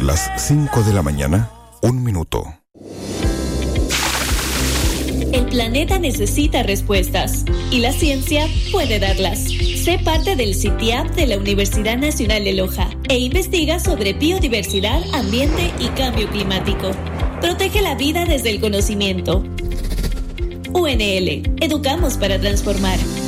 Las 5 de la mañana, 1 minuto. El planeta necesita respuestas y la ciencia puede darlas. Sé parte del CITIAP de la Universidad Nacional de Loja e investiga sobre biodiversidad, ambiente y cambio climático. Protege la vida desde el conocimiento. UNL, educamos para transformar.